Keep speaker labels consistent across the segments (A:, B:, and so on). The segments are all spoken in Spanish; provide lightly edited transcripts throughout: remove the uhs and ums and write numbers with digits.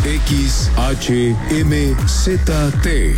A: XHMZT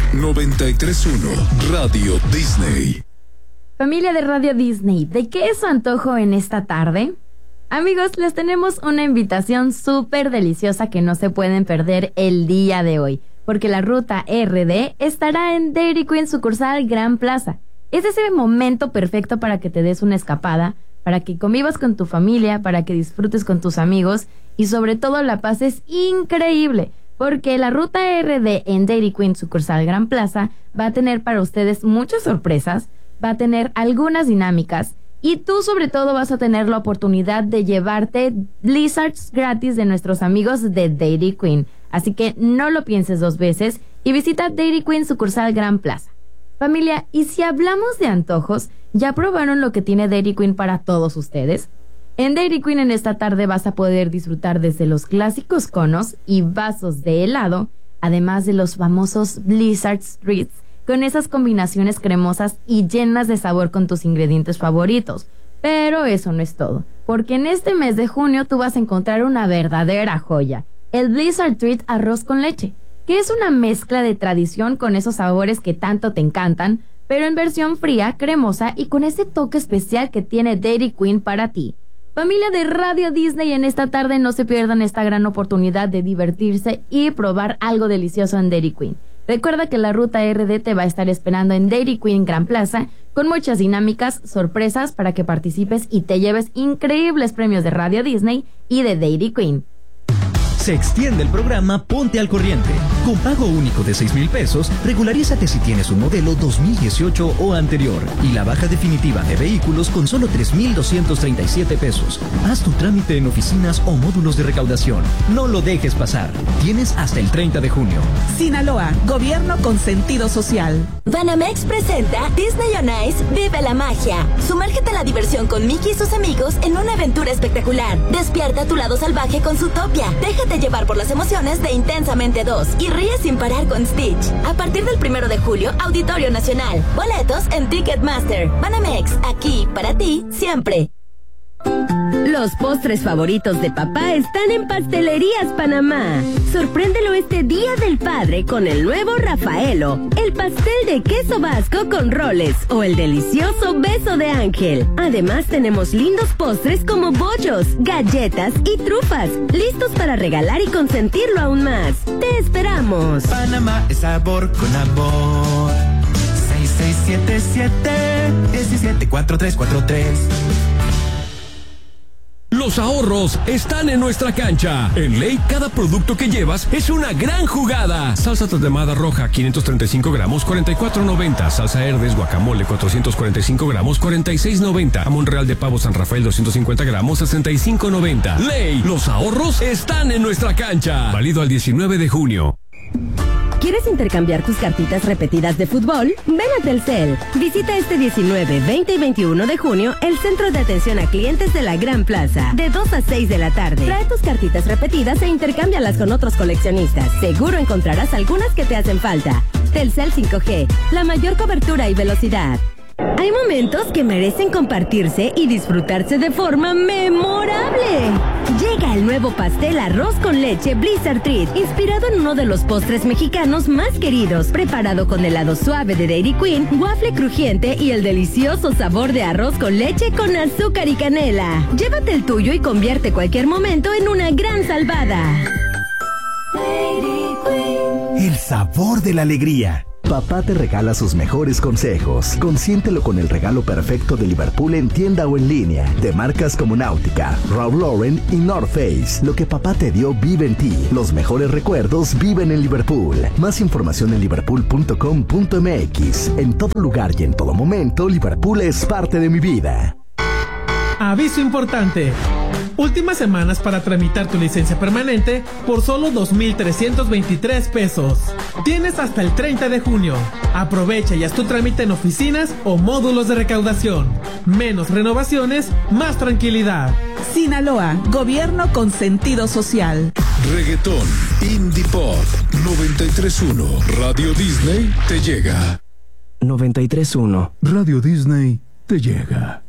A: 931 Radio Disney.
B: Familia de Radio Disney, ¿de qué es su antojo en esta tarde? Amigos, les tenemos una invitación súper deliciosa que no se pueden perder el día de hoy, porque la ruta RD estará en Dairy Queen sucursal Gran Plaza. Es ese momento perfecto para que te des una escapada, para que convivas con tu familia, para que disfrutes con tus amigos y sobre todo la pases increíble, porque la ruta RD en Dairy Queen sucursal Gran Plaza va a tener para ustedes muchas sorpresas, va a tener algunas dinámicas y tú sobre todo vas a tener la oportunidad de llevarte blizzards gratis de nuestros amigos de Dairy Queen. Así que no lo pienses dos veces y visita Dairy Queen sucursal Gran Plaza. Familia, y si hablamos de antojos, ¿ya probaron lo que tiene Dairy Queen para todos ustedes? En Dairy Queen en esta tarde vas a poder disfrutar desde los clásicos conos y vasos de helado, además de los famosos Blizzard Treats, con esas combinaciones cremosas y llenas de sabor con tus ingredientes favoritos. Pero eso no es todo, porque en este mes de junio tú vas a encontrar una verdadera joya, el Blizzard Treat arroz con leche, que es una mezcla de tradición con esos sabores que tanto te encantan, pero en versión fría, cremosa y con ese toque especial que tiene Dairy Queen para ti. Familia de Radio Disney, en esta tarde no se pierdan esta gran oportunidad de divertirse y probar algo delicioso en Dairy Queen. Recuerda que la ruta RD te va a estar esperando en Dairy Queen Gran Plaza con muchas dinámicas, sorpresas para que participes y te lleves increíbles premios de Radio Disney y de Dairy Queen.
C: Se extiende el programa Ponte al Corriente. Con pago único de 6,000 pesos, regularízate si tienes un modelo 2018 o anterior. Y la baja definitiva de vehículos con solo 3,237 pesos. Haz tu trámite en oficinas o módulos de recaudación. No lo dejes pasar. Tienes hasta el 30 de junio.
D: Sinaloa, gobierno con sentido social.
E: Banamex presenta Disney on Ice Vive la Magia. Sumérgete a la diversión con Mickey y sus amigos en una aventura espectacular. Despierta tu lado salvaje con Zootopia. Déjate llevar por las emociones de Intensamente 2 y ríe sin parar con Stitch. A partir del 1 de julio, Auditorio Nacional. Boletos en Ticketmaster. Banamex, aquí para ti siempre.
F: Los postres favoritos de papá están en Pastelerías Panamá. Sorpréndelo este Día del Padre con el nuevo Rafaelo, el pastel de queso vasco con roles o el delicioso beso de ángel. Además tenemos lindos postres como bollos, galletas y trufas, listos para regalar y consentirlo aún más. ¡Te esperamos!
G: Panamá es sabor con amor. 6677-174343.
H: Los ahorros están en nuestra cancha. En Ley, cada producto que llevas es una gran jugada. Salsa tatemada roja, 535 gramos, 44.90. Salsa Herdes guacamole, 445 gramos, 46.90. Jamón real de pavo San Rafael, 250 gramos, 65.90. Ley, los ahorros están en nuestra cancha. Válido al 19 de junio.
F: ¿Quieres intercambiar tus cartitas repetidas de fútbol? Ven a Telcel. Visita este 19, 20 y 21 de junio el Centro de Atención a Clientes de la Gran Plaza, de 2 a 6 de la tarde. Trae tus cartitas repetidas e intercámbialas con otros coleccionistas. Seguro encontrarás algunas que te hacen falta. Telcel 5G, la mayor cobertura y velocidad. Hay momentos que merecen compartirse y disfrutarse de forma memorable. Llega el nuevo pastel arroz con leche Blizzard Treat, inspirado en uno de los postres mexicanos más queridos, preparado con helado suave de Dairy Queen, waffle crujiente y el delicioso sabor de arroz con leche con azúcar y canela. Llévate el tuyo y convierte cualquier momento en una gran salvada.
E: Dairy Queen.
I: El sabor de la alegría. Papá te regala sus mejores consejos. Consiéntelo con el regalo perfecto de Liverpool en tienda o en línea. De marcas como Náutica, Ralph Lauren y North Face. Lo que papá te dio vive en ti. Los mejores recuerdos viven en Liverpool. Más información en liverpool.com.mx. En todo lugar y en todo momento, Liverpool es parte de mi vida.
J: Aviso importante. Últimas semanas para tramitar tu licencia permanente por solo 2,323 pesos. Tienes hasta el 30 de junio. Aprovecha y haz tu trámite en oficinas o módulos de recaudación. Menos renovaciones, más tranquilidad.
D: Sinaloa, gobierno con sentido social.
A: Reggaetón, Indie Pop, 93.1, Radio Disney te llega.
K: 93.1,
L: Radio Disney te llega.